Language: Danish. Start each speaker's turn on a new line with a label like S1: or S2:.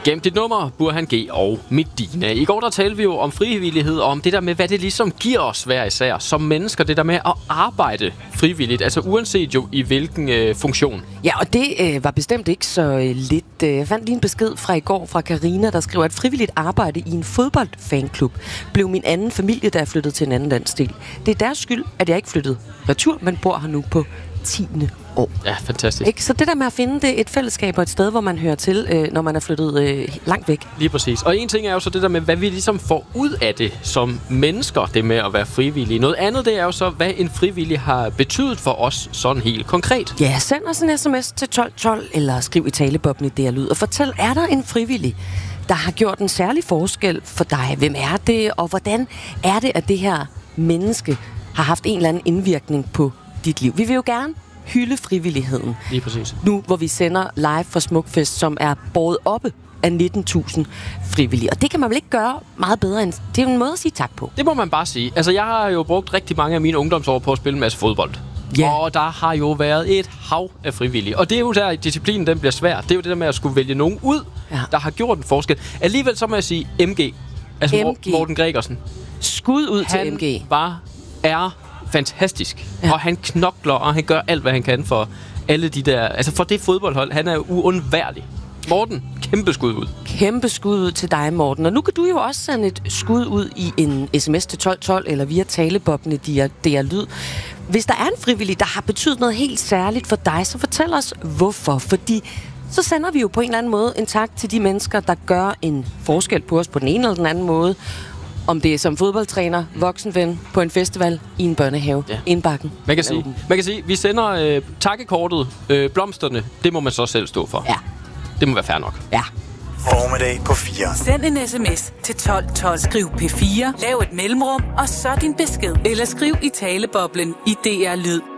S1: Gem dit nummer, Burhan G og Medina. I går der talte vi jo om frivillighed, og om det der med, hvad det ligesom giver os hver især som mennesker. Det der med at arbejde frivilligt, altså uanset jo i hvilken funktion.
S2: Ja, og det var bestemt ikke så lidt. Jeg fandt lige en besked fra i går fra Karina, der skriver, at frivilligt arbejde i en fodboldfanklub blev min anden familie, da jeg flyttede til en anden landsdel. Det er deres skyld, at jeg ikke flyttede retur, men bor her nu på 10. år.
S1: Ja, fantastisk.
S2: Ikke? Så det der med at finde det et fællesskab og et sted, hvor man hører til, når man er flyttet langt væk.
S1: Lige præcis. Og en ting er jo så det der med, hvad vi ligesom får ud af det som mennesker, det med at være frivillige. Noget andet, det er jo så, hvad en frivillig har betydet for os sådan helt konkret.
S2: Ja, send os en sms til 1212, eller skriv i taleboblen i DR Lyd, og fortæl, er der en frivillig, der har gjort en særlig forskel for dig? Hvem er det, og hvordan er det, at det her menneske har haft en eller anden indvirkning på dit liv? Vi vil jo gerne hylde frivilligheden.
S1: Lige præcis.
S2: Nu, hvor vi sender live fra Smukfest, som er båret oppe af 19.000 frivillige. Og det kan man vel ikke gøre meget bedre end... Det er jo en måde at sige tak på.
S1: Det må man bare sige. Altså, jeg har jo brugt rigtig mange af mine ungdomsår på at spille en masse fodbold.
S2: Ja.
S1: Og der har jo været et hav af frivillige. Og det er jo der, disciplinen den bliver svær. Det er jo det der med at skulle vælge nogen ud, der har gjort en forskel. Alligevel så må jeg sige MG. Altså Morten Gregersen.
S2: Skud ud til MG.
S1: Han er fantastisk. Ja. Og han knokler, og han gør alt, hvad han kan for alle de der... Altså for det fodboldhold, han er uundværlig. Morten, kæmpe skud ud. Kæmpe
S2: skud ud til dig, Morten. Og nu kan du jo også sende et skud ud i en sms til 1212, eller via talebobben i DR Lyd. Hvis der er en frivillig, der har betydet noget helt særligt for dig, så fortæl os, hvorfor. Fordi så sender vi jo på en eller anden måde en tak til de mennesker, der gør en forskel på os på den ene eller den anden måde. Om det er som fodboldtræner, voksenven, på en festival, i en børnehave, indbakken.
S1: Man kan sige, vi sender takkekortet, blomsterne, det må man så selv stå for.
S2: Ja.
S1: Det må være fair nok.
S2: Ja.
S3: Formiddag på 4.
S4: Send en sms til 1212, skriv P4, lav et mellemrum, og så din besked. Eller skriv i taleboblen i DR Lyd.